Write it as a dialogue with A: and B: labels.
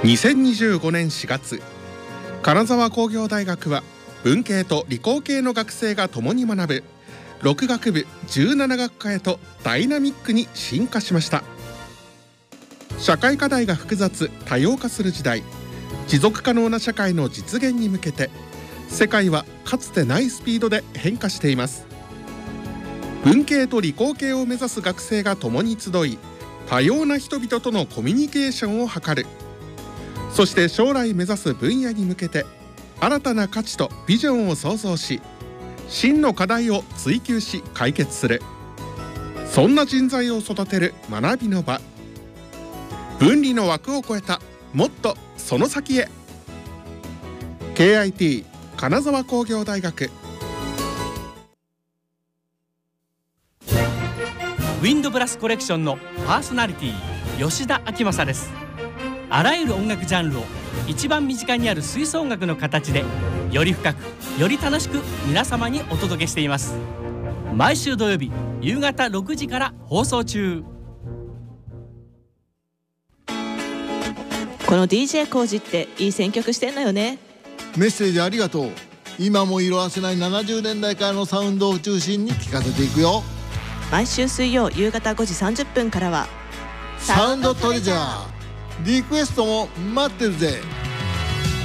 A: 2025年4月、金沢工業大学は文系と理工系の学生が共に学ぶ6学部17学科へとダイナミックに進化しました。社会課題が複雑多様化する時代、持続可能な社会の実現に向けて世界はかつてないスピードで変化しています。文系と理工系を目指す学生が共に集い、多様な人々とのコミュニケーションを図る。そして将来目指す分野に向けて新たな価値とビジョンを創造し、真の課題を追求し解決する。そんな人材を育てる学びの場。分離の枠を超えたもっとその先へ。 KIT 金沢工業大学。
B: ウィンドブラスコレクションのパーソナリティ吉田明正です。あらゆる音楽ジャンルを一番身近にある吹奏楽の形でより深くより楽しく皆様にお届けしています。毎週土曜日夕方6時から放送中。
C: この DJ コージっていい選曲してんのよね。
D: メッセージありがとう。今も色あせない70年代からのサウンドを中心に聴かせていくよ。
C: 毎週水曜夕方5時30分からは
D: サウンドトレジャー、リクエストも待ってるぜ。